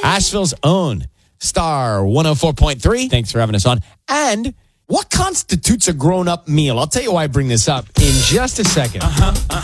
Asheville's own Star 104.3. Thanks for having us on. And what constitutes a grown-up meal? I'll tell you why I bring this up in just a second.